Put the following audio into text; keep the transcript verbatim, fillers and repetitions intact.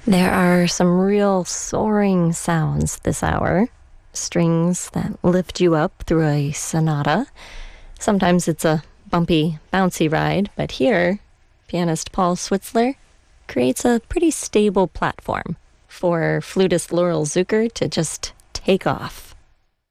There are some real soaring sounds this hour. Strings that lift you up through a sonata. Sometimes it's a bumpy, bouncy ride, but here, pianist Paul Switzler creates a pretty stable platform for flutist Laurel Zucker to just take off.